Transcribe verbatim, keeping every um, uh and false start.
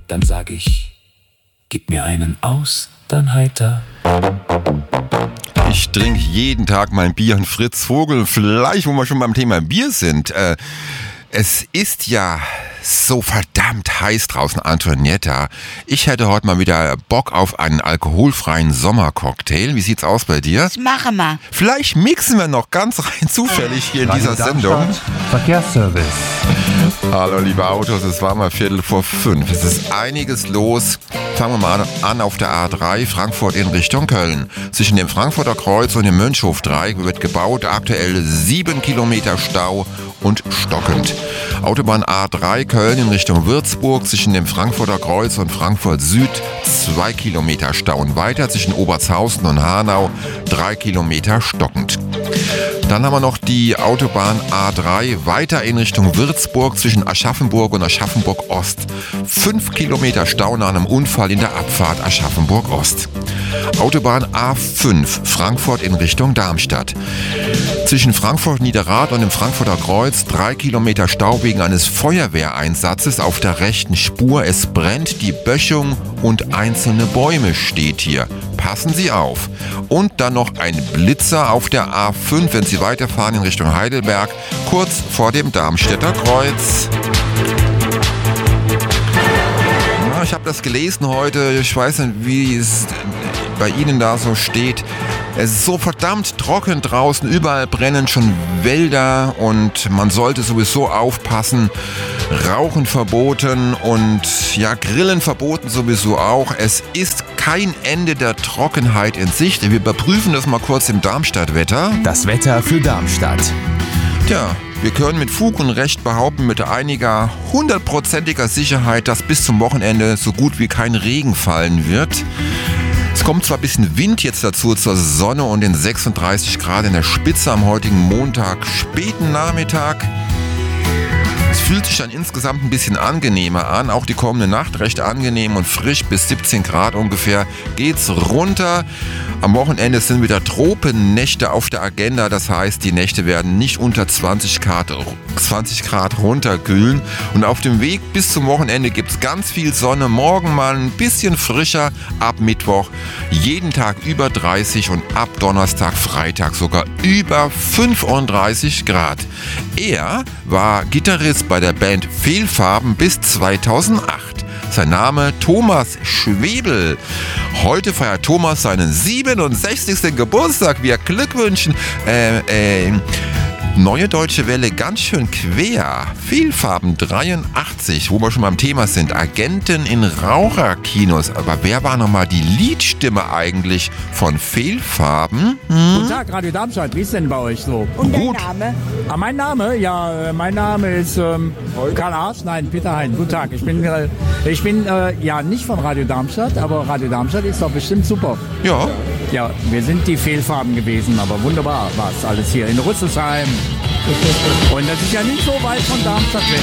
dann sag ich, gib mir einen aus, dann heiter. Ich trinke jeden Tag mein Bier und Fritz Vogel. Vielleicht, wo wir schon beim Thema Bier sind. Äh, es ist ja so verdammt heiß draußen, Antonietta. Ich hätte heute mal wieder Bock auf einen alkoholfreien Sommercocktail. Wie sieht's aus bei dir? Das mache mal. Vielleicht mixen wir noch ganz rein zufällig hier in dieser Sendung. Verkehrsservice. Hallo liebe Autos, es war mal Viertel vor fünf. Es ist einiges los. Fangen wir mal an auf der A drei, Frankfurt in Richtung Köln. Zwischen dem Frankfurter Kreuz und dem Mönchhof-Dreieck wird gebaut. Aktuell sieben Kilometer Stau und stockend. Autobahn A drei Köln in Richtung Würzburg zwischen dem Frankfurter Kreuz und Frankfurt Süd zwei Kilometer Stau und weiter zwischen Obertshausen und Hanau drei Kilometer stockend. Dann haben wir noch die Autobahn A drei weiter in Richtung Würzburg zwischen Aschaffenburg und Aschaffenburg Ost. fünf Kilometer Stau nach einem Unfall in der Abfahrt Aschaffenburg Ost. Autobahn A fünf Frankfurt in Richtung Darmstadt. Zwischen Frankfurt-Niederrad und dem Frankfurter Kreuz drei Kilometer Stau wegen eines Feuerwehreinsatzes auf der rechten Spur. Es brennt die Böschung und einzelne Bäume steht hier. Passen Sie auf. Und dann noch ein Blitzer auf der A fünf, wenn Sie weiterfahren in Richtung Heidelberg, kurz vor dem Darmstädter Kreuz. Ja, ich habe das gelesen heute. Ich weiß nicht, wie es bei Ihnen da so steht. Es ist so verdammt trocken draußen, überall brennen schon Wälder und man sollte sowieso aufpassen. Rauchen verboten und ja, Grillen verboten sowieso auch. Es ist kein Ende der Trockenheit in Sicht. Wir überprüfen das mal kurz im Darmstadt-Wetter. Das Wetter für Darmstadt. Tja, wir können mit Fug und Recht behaupten, mit einiger hundertprozentiger Sicherheit, dass bis zum Wochenende so gut wie kein Regen fallen wird. Es kommt zwar ein bisschen Wind jetzt dazu zur Sonne und den sechsunddreißig Grad in der Spitze am heutigen Montag, späten Nachmittag. Es fühlt sich dann insgesamt ein bisschen angenehmer an. Auch die kommende Nacht recht angenehm und frisch, bis siebzehn Grad ungefähr geht's runter. Am Wochenende sind wieder Tropennächte auf der Agenda. Das heißt, die Nächte werden nicht unter zwanzig Grad, zwanzig Grad runterkühlen. Und auf dem Weg bis zum Wochenende gibt's ganz viel Sonne. Morgen mal ein bisschen frischer, ab Mittwoch jeden Tag über dreißig und ab Donnerstag, Freitag sogar über fünfunddreißig Grad. Er war Gitarrist bei der Band Fehlfarben bis zweitausendacht. Sein Name Thomas Schwebel. Heute feiert Thomas seinen siebenundsechzigsten Geburtstag. Wir glückwünschen äh, äh, Neue Deutsche Welle ganz schön quer. Fehlfarben dreiundachtzig, wo wir schon beim Thema sind. Agenten in Raucherkinos. Aber wer war nochmal die Liedstimme eigentlich von Fehlfarben? Hm? Guten Tag, Radio Darmstadt. Wie ist denn bei euch so? Und dein Gut. Name? Ah, mein Name? Ja, äh, mein Name ist ähm, Karl Arsch. Nein, Peter Hein. Guten Tag. Ich bin, äh, ich bin äh, ja nicht von Radio Darmstadt, aber Radio Darmstadt ist doch bestimmt super. Ja. Ja, wir sind die Fehlfarben gewesen, aber wunderbar war es alles hier in Rüsselsheim. Und das ist ja nicht so weit von Darmstadt weg.